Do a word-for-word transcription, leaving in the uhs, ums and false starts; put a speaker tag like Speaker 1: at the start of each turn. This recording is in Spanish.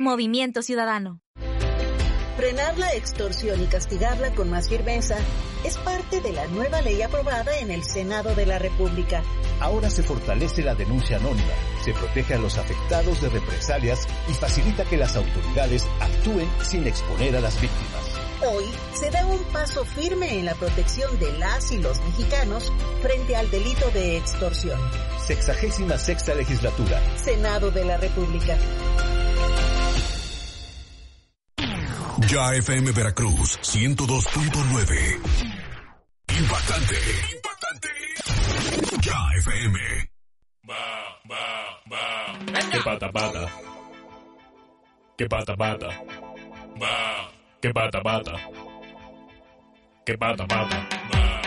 Speaker 1: Movimiento Ciudadano.
Speaker 2: Frenar la extorsión y castigarla con más firmeza es parte de la nueva ley aprobada en el Senado de la República.
Speaker 3: Ahora se fortalece la denuncia anónima, se protege a los afectados de represalias y facilita que las autoridades actúen sin exponer a las víctimas.
Speaker 2: Hoy se da un paso firme en la protección de las y los mexicanos frente al delito de extorsión.
Speaker 3: Sexagésima sexta legislatura.
Speaker 2: Senado de la República.
Speaker 4: Ya F M Veracruz, ciento dos punto nueve. Impactante. Impactante. Ya F M.
Speaker 5: Va, va, va. Que pata, pata. Que pata, pata. Va. Que pata, pata. Que pata, pata. Va.